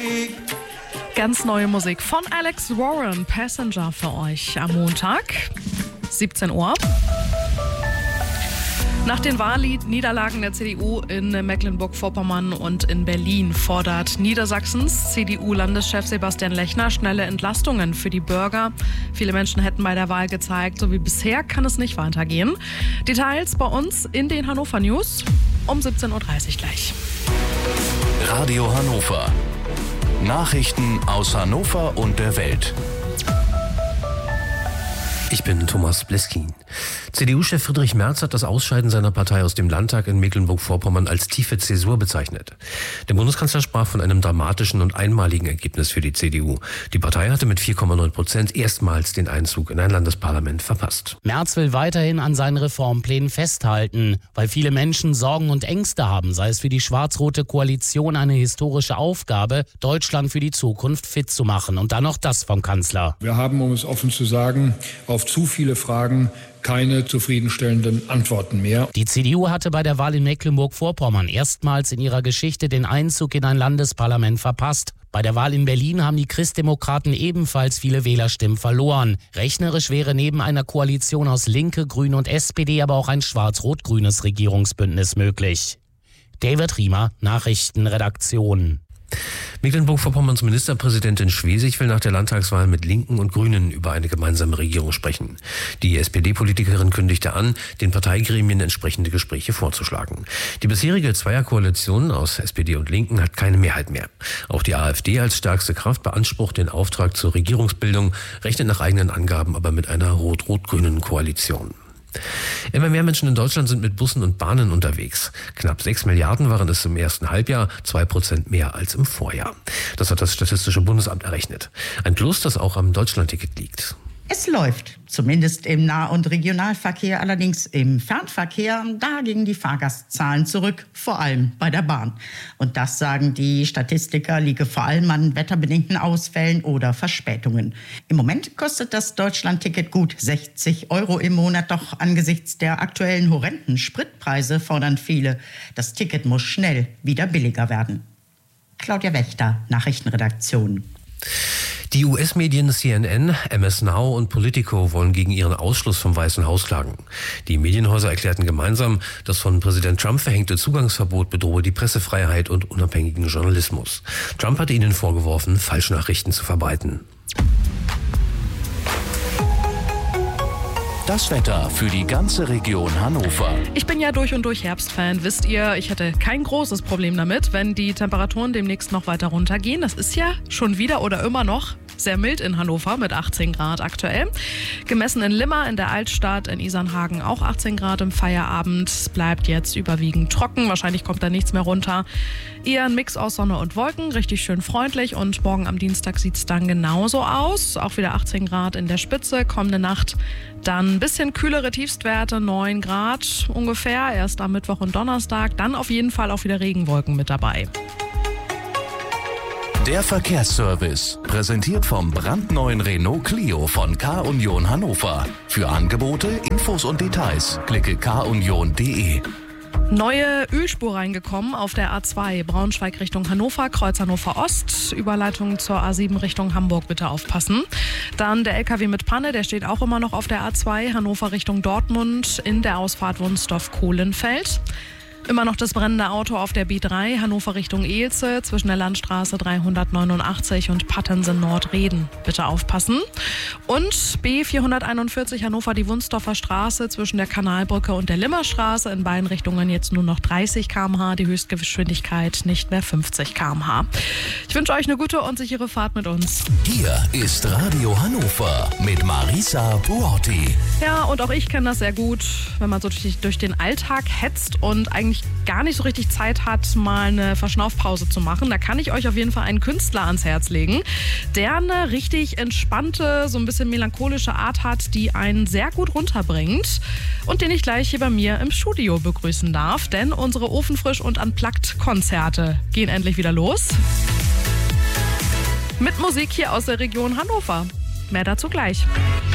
Ganz neue Musik von Alex Warren, Passenger für euch am Montag, 17 Uhr. Nach den Wahlniederlagen der CDU in Mecklenburg-Vorpommern und in Berlin fordert Niedersachsens CDU-Landeschef Sebastian Lechner schnelle Entlastungen für die Bürger. Viele Menschen hätten bei der Wahl gezeigt, so wie bisher kann es nicht weitergehen. Details bei uns in den Hannover News um 17.30 Uhr gleich. Radio Hannover. Nachrichten aus Hannover und der Welt. Ich bin Thomas Bleskin. CDU-Chef Friedrich Merz hat das Ausscheiden seiner Partei aus dem Landtag in Mecklenburg-Vorpommern als tiefe Zäsur bezeichnet. Der Bundeskanzler sprach von einem dramatischen und einmaligen Ergebnis für die CDU. Die Partei hatte mit 4,9% erstmals den Einzug in ein Landesparlament verpasst. Merz will weiterhin an seinen Reformplänen festhalten, weil viele Menschen Sorgen und Ängste haben, sei es für die schwarz-rote Koalition eine historische Aufgabe, Deutschland für die Zukunft fit zu machen. Und dann noch das vom Kanzler. Wir haben, um es offen zu sagen, auf zu viele Fragen keine zufriedenstellenden Antworten mehr. Die CDU hatte bei der Wahl in Mecklenburg-Vorpommern erstmals in ihrer Geschichte den Einzug in ein Landesparlament verpasst. Bei der Wahl in Berlin haben die Christdemokraten ebenfalls viele Wählerstimmen verloren. Rechnerisch wäre neben einer Koalition aus Linke, Grüne und SPD aber auch ein schwarz-rot-grünes Regierungsbündnis möglich. David Riemer, Nachrichtenredaktion. Mecklenburg-Vorpommerns Ministerpräsidentin Schwesig will nach der Landtagswahl mit Linken und Grünen über eine gemeinsame Regierung sprechen. Die SPD-Politikerin kündigte an, den Parteigremien entsprechende Gespräche vorzuschlagen. Die bisherige Zweierkoalition aus SPD und Linken hat keine Mehrheit mehr. Auch die AfD als stärkste Kraft beansprucht den Auftrag zur Regierungsbildung, rechnet nach eigenen Angaben aber mit einer rot-rot-grünen Koalition. Immer mehr Menschen in Deutschland sind mit Bussen und Bahnen unterwegs. Knapp 6 Milliarden waren es im ersten Halbjahr, 2% mehr als im Vorjahr. Das hat das Statistische Bundesamt errechnet. Ein Plus, das auch am Deutschlandticket liegt. Es läuft, zumindest im Nah- und Regionalverkehr, allerdings im Fernverkehr, da gingen die Fahrgastzahlen zurück, vor allem bei der Bahn. Und das, sagen die Statistiker, liege vor allem an wetterbedingten Ausfällen oder Verspätungen. Im Moment kostet das Deutschlandticket gut 60 € im Monat, doch angesichts der aktuellen horrenden Spritpreise fordern viele, das Ticket muss schnell wieder billiger werden. Claudia Wächter, Nachrichtenredaktion. Die US-Medien CNN, MS Now und Politico wollen gegen ihren Ausschluss vom Weißen Haus klagen. Die Medienhäuser erklärten gemeinsam, das von Präsident Trump verhängte Zugangsverbot bedrohe die Pressefreiheit und unabhängigen Journalismus. Trump hatte ihnen vorgeworfen, Falschnachrichten zu verbreiten. Das Wetter für die ganze Region Hannover. Ich bin ja durch und durch Herbstfan. Wisst ihr, ich hätte kein großes Problem damit, wenn die Temperaturen demnächst noch weiter runtergehen. Das ist ja schon wieder oder immer noch sehr mild in Hannover mit 18 Grad aktuell. Gemessen in Limmer, in der Altstadt, in Isernhagen auch 18 Grad im Feierabend. Es bleibt jetzt überwiegend trocken. Wahrscheinlich kommt da nichts mehr runter. Eher ein Mix aus Sonne und Wolken. Richtig schön freundlich. Und morgen am Dienstag sieht es dann genauso aus. Auch wieder 18 Grad in der Spitze. Kommende Nacht dann ein bisschen kühlere Tiefstwerte, 9 Grad ungefähr. Erst am Mittwoch und Donnerstag. Dann auf jeden Fall auch wieder Regenwolken mit dabei. Der Verkehrsservice, präsentiert vom brandneuen Renault Clio von K-Union Hannover. Für Angebote, Infos und Details klicke kunion.de. Neue Ölspur reingekommen auf der A2 Braunschweig Richtung Hannover, Kreuz Hannover Ost, Überleitung zur A7 Richtung Hamburg, bitte aufpassen. Dann der LKW mit Panne, der steht auch immer noch auf der A2 Hannover Richtung Dortmund in der Ausfahrt Wunsdorf-Kohlenfeld. Immer noch das brennende Auto auf der B3 Hannover Richtung Ehlze zwischen der Landstraße 389 und Pattensen-Nordreden. Bitte aufpassen. Und B441 Hannover die Wunsdorfer Straße zwischen der Kanalbrücke und der Limmerstraße. In beiden Richtungen jetzt nur noch 30 km/h, die Höchstgeschwindigkeit nicht mehr 50 km/h. Ich wünsche euch eine gute und sichere Fahrt mit uns. Hier ist Radio Hannover mit Marisa Buotti. Ja, und auch ich kenne das sehr gut, wenn man so durch den Alltag hetzt und eigentlich gar nicht so richtig Zeit hat, mal eine Verschnaufpause zu machen. Da kann ich euch auf jeden Fall einen Künstler ans Herz legen, der eine richtig entspannte, so ein bisschen melancholische Art hat, die einen sehr gut runterbringt und den ich gleich hier bei mir im Studio begrüßen darf, denn unsere Ofenfrisch und Unplugged-Konzerte gehen endlich wieder los. Mit Musik hier aus der Region Hannover. Mehr dazu gleich.